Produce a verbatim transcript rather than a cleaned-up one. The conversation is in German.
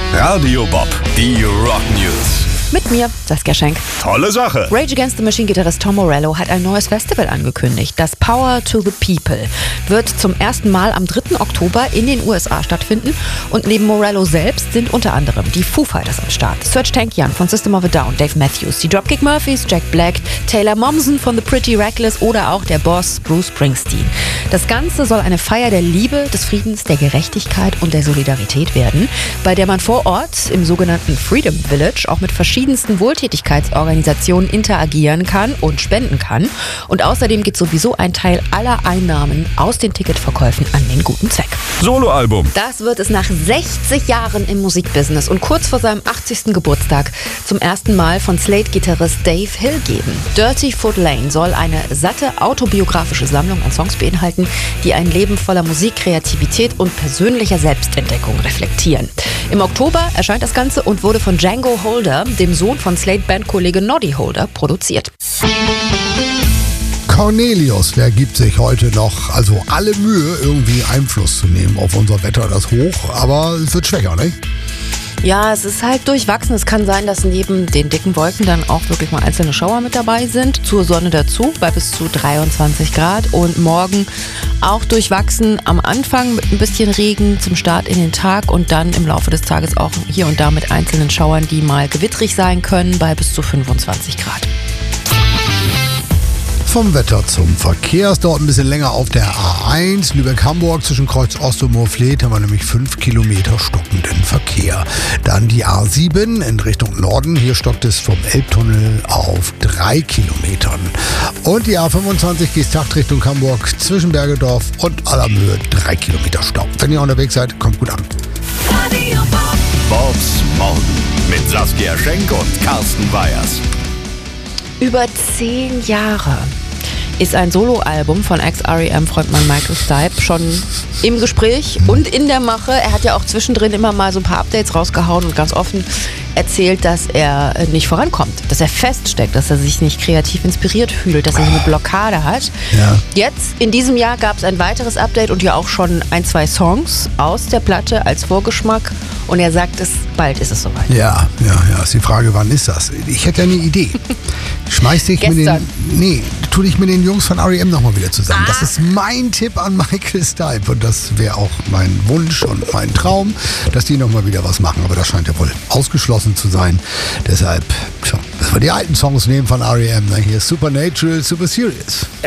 Radio Bob, die Rock News. Mit mir, Saskia Schenk. Tolle Sache. Rage Against the Machine-Gitarrist Tom Morello hat ein neues Festival angekündigt. Das Power to the People wird zum ersten Mal am dritten Oktober in den U S A stattfinden. Und neben Morello selbst sind unter anderem die Foo Fighters am Start, Serj Tankian von System of a Down, Dave Matthews, die Dropkick Murphys, Jack Black, Taylor Momsen von The Pretty Reckless oder auch der Boss Bruce Springsteen. Das Ganze soll eine Feier der Liebe, des Friedens, der Gerechtigkeit und der Solidarität werden, bei der man vor Ort im sogenannten Freedom Village auch mit verschiedenen verschiedensten Wohltätigkeitsorganisationen interagieren kann und spenden kann. Und außerdem geht sowieso ein Teil aller Einnahmen aus den Ticketverkäufen an den guten Zweck. Soloalbum. Das wird es nach sechzig Jahren im Musikbusiness und kurz vor seinem achtzigsten Geburtstag zum ersten Mal von Slade-Gitarrist Dave Hill geben. Dirty Foot Lane soll eine satte autobiografische Sammlung an Songs beinhalten, die ein Leben voller Musik, Kreativität und persönlicher Selbstentdeckung reflektieren. Im Oktober erscheint das Ganze und wurde von Django Holder, dem Sohn von Slade-Bandkollege Noddy Holder, produziert. Cornelius, der gibt sich heute noch also alle Mühe, irgendwie Einfluss zu nehmen auf unser Wetter, das hoch, aber es wird schwächer, nicht? Ja, es ist halt durchwachsen. Es kann sein, dass neben den dicken Wolken dann auch wirklich mal einzelne Schauer mit dabei sind. Zur Sonne dazu bei bis zu dreiundzwanzig Grad. Und morgen auch durchwachsen. Am Anfang mit ein bisschen Regen zum Start in den Tag und dann im Laufe des Tages auch hier und da mit einzelnen Schauern, die mal gewittrig sein können, bei bis zu fünfundzwanzig Grad. Vom Wetter zum Verkehr. Es dauert ein bisschen länger auf der A eins. Lübeck-Hamburg zwischen Kreuz Ost und Moorfleet haben wir nämlich fünf Kilometer stockenden Verkehr. Dann die A sieben in Richtung Norden. Hier stockt es vom Elbtunnel auf drei Kilometern. Und die A fünfundzwanzig Geesthacht Richtung Hamburg zwischen Bergedorf und Allermöhe drei Kilometer Stau. Wenn ihr unterwegs seid, kommt gut an. Radio Bob. Bobs Morgen mit Saskia Schenk und Carsten Weyers. Über zehn Jahre ist ein Soloalbum von Ex-R E M-Frontmann Michael Stipe schon im Gespräch und in der Mache. Er hat ja auch zwischendrin immer mal so ein paar Updates rausgehauen und ganz offen erzählt, dass er nicht vorankommt, dass er feststeckt, dass er sich nicht kreativ inspiriert fühlt, dass er eine Blockade hat. Ja. Jetzt, in diesem Jahr, gab es ein weiteres Update und ja auch schon ein, zwei Songs aus der Platte als Vorgeschmack. Und er sagt, es, bald ist es soweit. Ja, ja, ja. Ist die Frage, wann ist das? Ich hätte eine Idee. Schmeiß dich mit den, nee, tu dich mit den Jungs von R E M nochmal wieder zusammen. Ah. Das ist mein Tipp an Michael Stipe. Und das wäre auch mein Wunsch und mein Traum, dass die nochmal wieder was machen. Aber das scheint ja wohl ausgeschlossen zu sein. Deshalb, tja, dass wir die alten Songs nehmen von R E M. Hier ist Supernatural, Super Serious.